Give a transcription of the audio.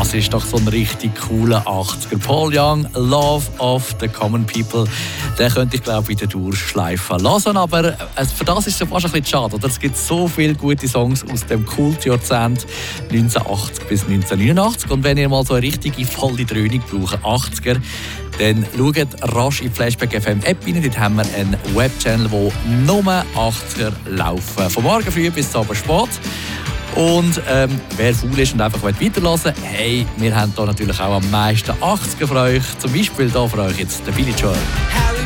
Das ist doch so ein richtig cooler 80er. Paul Young, Love of the Common People. Den könnte ich, glaube ich, wieder durchschleifen lassen. Aber für das ist es fast ein bisschen schade. Oder? Es gibt so viele gute Songs aus dem Kultjahrzehnt 1980 bis 1989. Und wenn ihr mal so eine richtige volle Dröhnung braucht, 80er, dann schaut rasch in die Flashback FM App rein. Dort haben wir einen Webchannel, wo nur 80er laufen. Von morgen früh bis zum Abend spät. Und wer faul ist und einfach weiterhören will, hey, wir haben hier natürlich auch am meisten 80er für euch. Zum Beispiel hier für euch jetzt der Billy Joel.